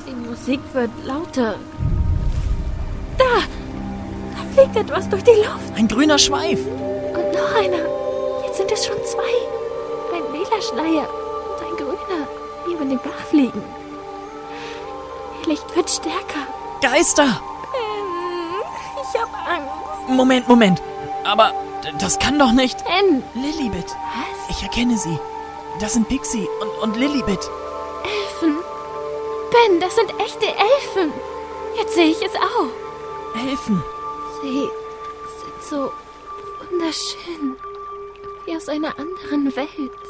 Die Musik wird lauter. Da fliegt etwas durch die Luft. Ein grüner Schweif. Und noch einer. Jetzt sind es schon 2. Ein lila Schleier und ein grüner, die über den Bach fliegen. Ihr Licht wird stärker. Geister. Ich hab Angst. Moment. Aber das kann doch nicht... Ben. Lilibet. Was? Ich erkenne sie. Das sind Pixie und Lilibet. Elfen. Ben, das sind echte Elfen. Jetzt sehe ich es auch. Elfen. Sie sind so wunderschön. Wie aus einer anderen Welt.